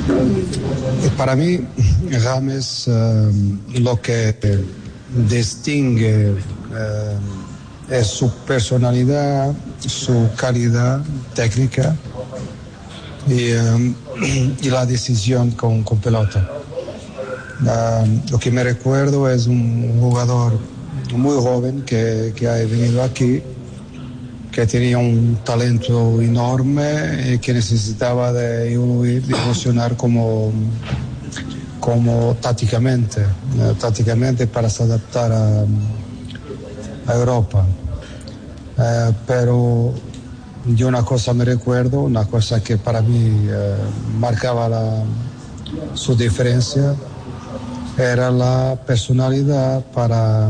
Para mí, James, lo que distingue es su personalidad, su calidad técnica y la decisión con pelota. Lo que me recuerdo es un jugador muy joven que ha venido aquí, que tenía un talento enorme y que necesitaba de evoluir, de evolucionar como tácticamente para se adaptar a Europa. Pero yo una cosa me recuerdo, una cosa que para mí marcaba su diferencia, era la personalidad para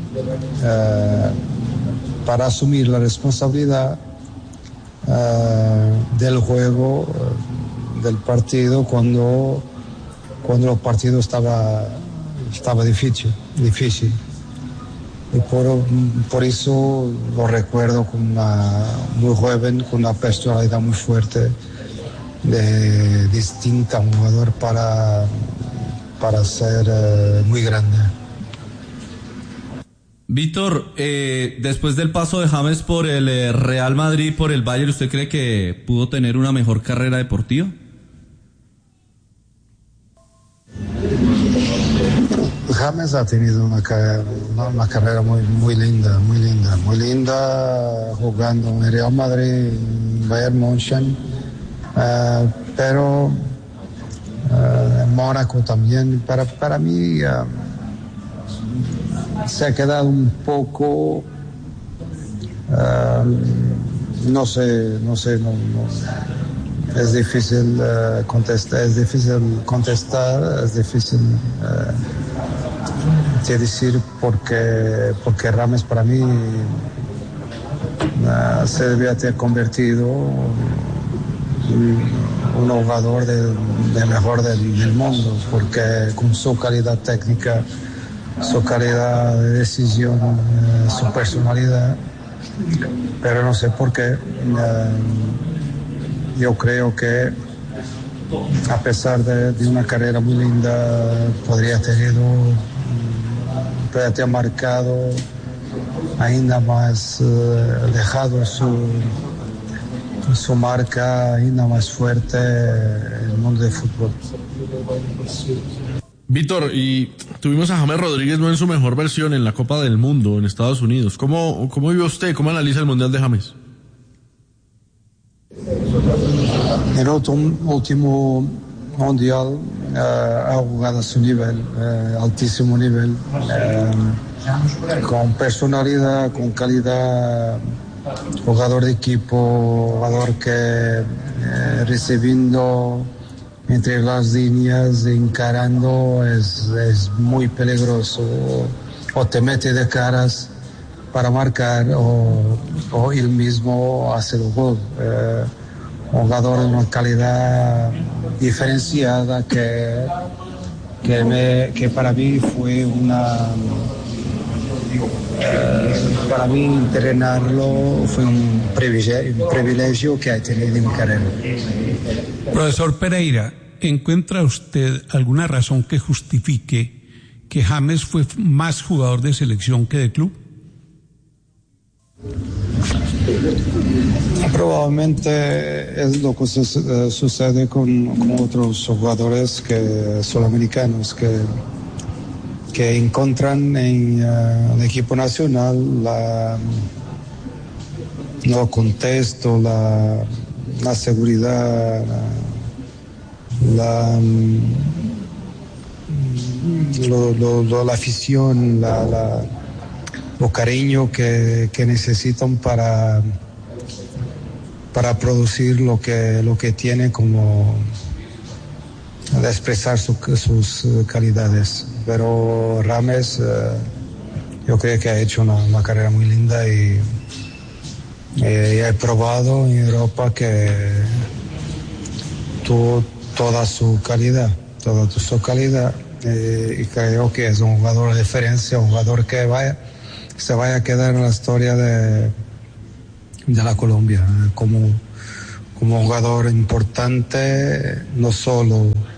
asumir la responsabilidad del juego, del partido, cuando el partido estaba difícil. Y por eso lo recuerdo muy joven, con una personalidad muy fuerte, distinta, un jugador para ser muy grande. Víctor, después del paso de James por el Real Madrid, por el Bayern, ¿usted cree que pudo tener una mejor carrera deportiva? James ha tenido una carrera muy linda, jugando en el Real Madrid, en Bayern München, pero en Mónaco también. Para mí se ha quedado un poco, no sé, es difícil contestar, es difícil decir porque James para mí se debía haber convertido en un jugador de mejor del mundo, porque con su calidad técnica, su calidad de decisión, su personalidad, pero no sé por qué. Yo creo que a pesar de una carrera muy linda, podría haber marcado ainda más, dejado su marca ainda más fuerte en el mundo del fútbol. Víctor, y tuvimos a James Rodríguez no en su mejor versión en la Copa del Mundo en Estados Unidos. ¿Cómo vio usted, cómo analiza el Mundial de James? En el último Mundial ha jugado a su nivel, altísimo nivel, con personalidad, con calidad, jugador de equipo, jugador que recibiendo entre las líneas, encarando, es muy peligroso, o te mete de caras para marcar o él mismo hace el gol. Un jugador de una calidad diferenciada que para mí fue para mí entrenarlo fue un privilegio que ha tenido en mi carrera. Profesor Pereira, ¿encuentra usted alguna razón que justifique que James fue más jugador de selección que de club? Probablemente es lo que sucede con otros jugadores sudamericanos que encuentran en el equipo nacional el contexto, la seguridad, la afición, lo cariño que necesitan para producir lo que tiene, como de expresar sus calidades. Pero James, yo creo que ha hecho una carrera muy linda y ha probado en Europa que tuvo toda su calidad, y creo que es un jugador de referencia, un jugador que se vaya a quedar en la historia de la Colombia como un jugador importante, no solo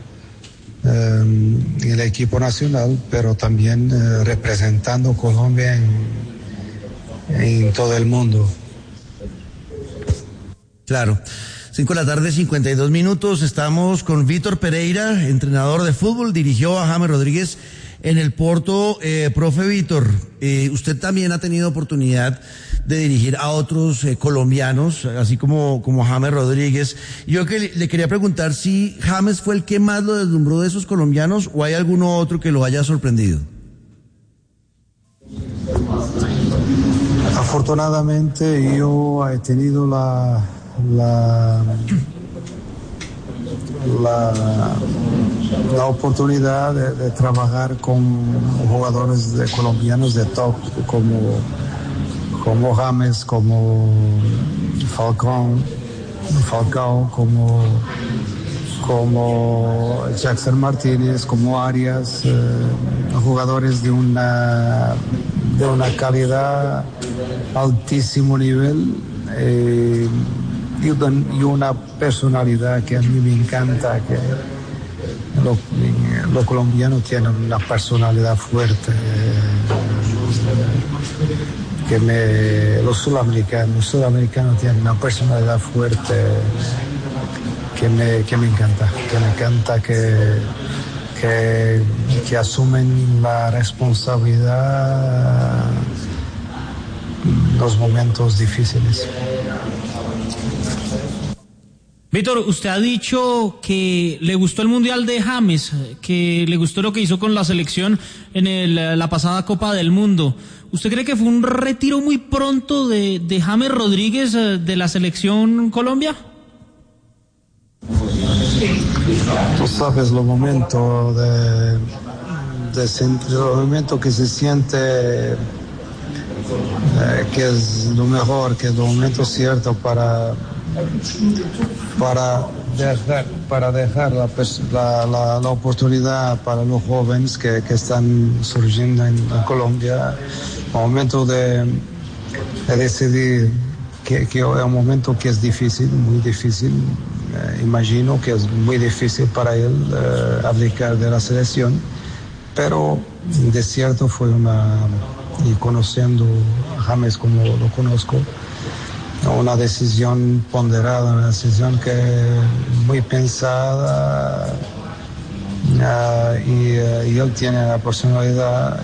el equipo nacional, pero también representando Colombia en todo el mundo. Claro. 5:52 p.m. Estamos con Vítor Pereira, entrenador de fútbol, dirigió a James Rodríguez en el Porto. Profe Vítor, usted también ha tenido oportunidad de dirigir a otros colombianos, así como James Rodríguez. Yo le quería preguntar si James fue el que más lo deslumbró de esos colombianos o hay alguno otro que lo haya sorprendido. Afortunadamente yo he tenido la oportunidad de trabajar con jugadores colombianos de top como James, como Falcao, como Jackson Martínez, como Arias, jugadores de una calidad altísimo nivel y una personalidad que a mí me encanta, que los colombianos tienen una personalidad fuerte, los sudamericanos tienen una personalidad fuerte que me encanta, que asumen la responsabilidad en los momentos difíciles. Vítor, usted ha dicho que le gustó el Mundial de James, que le gustó lo que hizo con la selección en la pasada Copa del Mundo. ¿Usted cree que fue un retiro muy pronto de James Rodríguez de la selección Colombia? Tú sabes los momentos los momentos que se siente que es lo mejor, que es el momento cierto para dejar la oportunidad para los jóvenes que están surgiendo en Colombia. Un momento de decidir que es un momento que es difícil, muy difícil. Imagino que es muy difícil para él abdicar de la selección, pero de cierto fue y conociendo a James como lo conozco, una decisión ponderada, una decisión que muy pensada, y él tiene la personalidad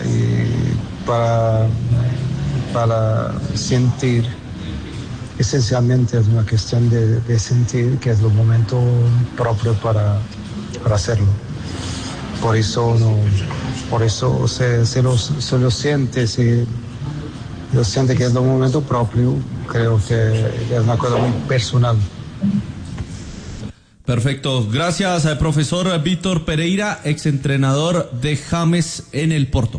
para sentir. Esencialmente es una cuestión de sentir que es el momento propio para hacerlo. Por eso se lo siente, lo siente que es el momento propio. Creo que es una cosa muy personal. Perfecto. Gracias al profesor Vítor Pereira, exentrenador de James en el Porto.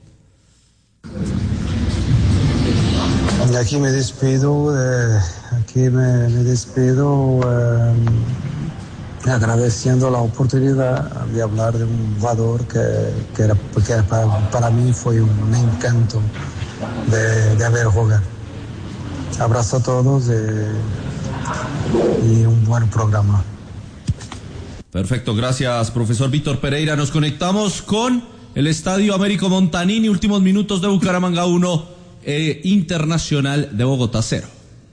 Y aquí me despido, agradeciendo la oportunidad de hablar de un jugador que para mí fue un encanto de ver jugar. Abrazo a todos y un buen programa. Perfecto, gracias profesor Vítor Pereira. Nos conectamos con el Estadio Américo Montanini, últimos minutos de Bucaramanga 1, Internacional de Bogotá 0.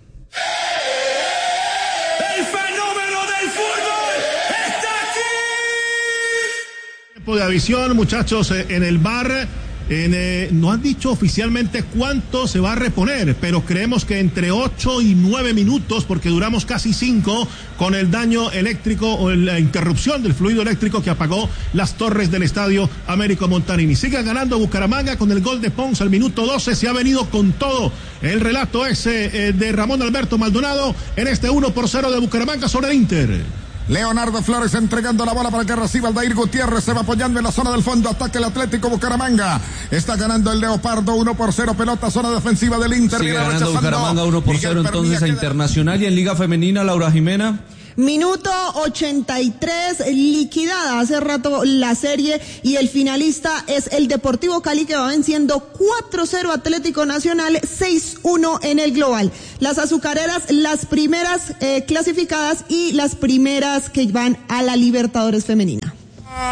El fenómeno del fútbol está aquí. Tiempo de adición, muchachos, en el bar. No han dicho oficialmente cuánto se va a reponer, pero creemos que entre 8 y 9 minutos, porque duramos casi 5 con el daño eléctrico o la interrupción del fluido eléctrico que apagó las torres del Estadio Américo Montanini. Sigue ganando Bucaramanga con el gol de Pons al minuto 12, se ha venido con todo. El relato ese de Ramón Alberto Maldonado en este 1-0 de Bucaramanga sobre el Inter. Leonardo Flores entregando la bola para que reciba Aldair Gutiérrez, se va apoyando en la zona del fondo, ataque el Atlético Bucaramanga, está ganando el Leopardo 1-0, pelota zona defensiva del Inter. Sigue ganando Bucaramanga 1-0 entonces a Internacional. Y en Liga Femenina, Laura Jimena. Minuto 83, liquidada hace rato la serie y el finalista es el Deportivo Cali, que va venciendo 4-0 Atlético Nacional, 6-1 en el global. Las azucareras, las primeras clasificadas y las primeras que van a la Libertadores femenina.